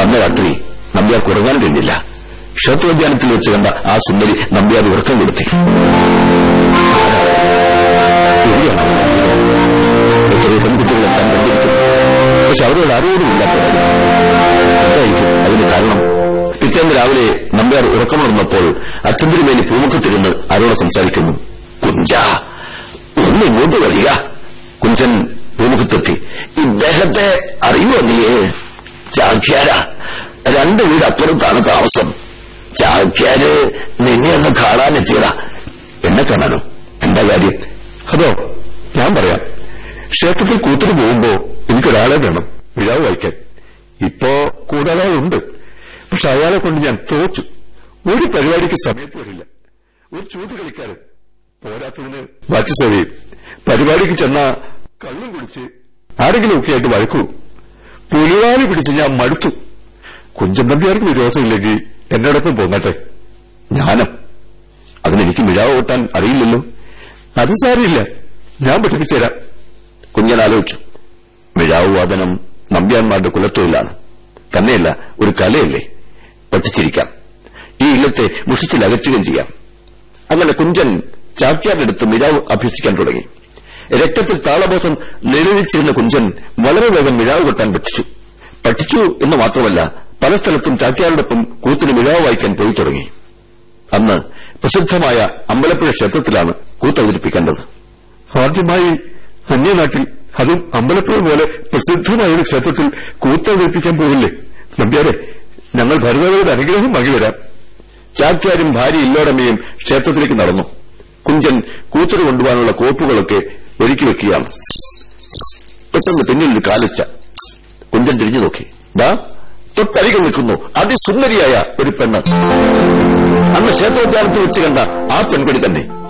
അന്ന് രാത്രി നമ്പ്യാർക്ക് ഉറങ്ങാൻ കഴിഞ്ഞില്ല. ക്ഷേത്രോദ്യാനത്തിൽ വെച്ച് കണ്ട ആ സുന്ദരി നമ്പ്യാർ ഉറക്കം കൊടുത്തി. എവിടെയാണ് എത്രയോ പെൺകുട്ടികളെ താൻ കണ്ടിരിക്കും. പക്ഷെ അവരോട് ആരോടുമില്ലാത്ത എന്തായിരിക്കും അതിന് കാരണം? പിറ്റേന്ന് രാവിലെ നമ്പ്യാർ ഉറക്കമുണർന്നപ്പോൾ അച്ഛന്തിരുമേനി പൂമുഖത്തിരുന്ന് ആരോട് സംസാരിക്കുന്നു. കുഞ്ച, ഒന്ന് ഇങ്ങോട്ട് വരിക. കുഞ്ചൻ പൂമുഖത്തെത്തി. ഇദ്ദേഹത്തെ അറിയുമോ നീയെ? ചാക്യാര, 2 വീട് അപ്പുറത്താണ് താമസം. ചാക്യാര് നിന്നെ ഒന്ന് കാണാനെത്തിയതാ. എന്നെ കാണാനോ? എന്താ കാര്യം? അതോ, ഞാൻ പറയാം. ക്ഷേത്രത്തിൽ കൂത്തിന് പോകുമ്പോ എനിക്കൊരാളെ വേണം വിഴാവ് വായിക്കാൻ. ഇപ്പോ കൂടാതെ പക്ഷെ അയാളെ കൊണ്ട് ഞാൻ തോറ്റു. ഒരു പരിപാടിക്ക് സമയത്ത് വരില്ല. ഒരു ചൂത് കളിക്കാരൻ. പോരാത്തതിന് വാറ്റുസേവി. പരിപാടിക്ക് ചെന്ന കള്ളും കുടിച്ച് ആരെങ്കിലും ഒക്കെ ആയിട്ട് വഴക്കൂ. പുലിവാലി പിടിച്ച് ഞാൻ മടുത്തു. കുഞ്ചൻ നമ്പ്യാർക്ക് വിരോധമില്ലെങ്കിൽ എന്നോടൊപ്പം പോന്നട്ടെ. ഞാനും അതിനെനിക്ക് മിഴാവ് ഓട്ടാൻ അറിയില്ലല്ലോ. അത് സാരമില്ല, ഞാൻ പഠിപ്പിച്ചുതരാം. കുഞ്ഞൻ ആലോചിച്ചു. മിഴാവ് വാദനം നമ്പ്യാന്മാരുടെ കുലത്തൊഴിലാണ്. തന്നെയല്ല, ഒരു കലയല്ലേ. പഠിച്ചിരിക്കാം. ഈ ഇല്ലത്തെ മുഷിച്ചിൽ അകറ്റുകയും ചെയ്യാം. അങ്ങനെ കുഞ്ചൻ ചാക്യാരുടെ അടുത്ത് മിഴാവ് അഭ്യസിക്കാൻ തുടങ്ങി. രക്തത്തിൽ താളബോധം നിലവിളിച്ചിരുന്ന കുഞ്ചൻ വളരെ വേഗം മിഴാവ് കൊട്ടാൻ പഠിച്ചു എന്ന് മാത്രമല്ല, പല സ്ഥലത്തും ചാക്യാരോടൊപ്പം കൂത്തിന് മിഴാവ് വായിക്കാൻ പോയി തുടങ്ങി. അന്ന് പ്രസിദ്ധമായ അമ്പലപ്പുഴ ക്ഷേത്രത്തിലാണ് കൂത്ത് അവതരിപ്പിക്കേണ്ടത്. ആദ്യമായി അന്യനാട്ടിൽ, അതും അമ്പലപ്പുഴ പോലെ പ്രസിദ്ധമായ ഒരു ക്ഷേത്രത്തിൽ കൂത്ത് അവതരിപ്പിക്കാൻ പോകില്ലേ നമ്പ്യാരെ? ഞങ്ങൾ ഭരതയുടെ അനുഗ്രഹം വാങ്ങിവരാം. ചാക്യാരും ഭാര്യ ഇല്ലോടമ്മയും ക്ഷേത്രത്തിലേക്ക് നടന്നു. കുഞ്ചൻ കൂത്തിന് കൊണ്ടുപോകാനുള്ള കോപ്പുകളൊക്കെ ഒരുക്കി വെക്കുകയാണ്. പെട്ടെന്ന് പിന്നിൽ കാലിച്ച. കുഞ്ചൻ തിരിഞ്ഞു നോക്കി. തൊട്ടരികിൽ നിൽക്കുന്നു അതിസുന്ദരിയായ ഒരു പെണ്ണ്. അന്ന് ക്ഷേത്രോദ്യാനത്തിൽ വെച്ച് കണ്ട ആ പെൺകുടി തന്നെ.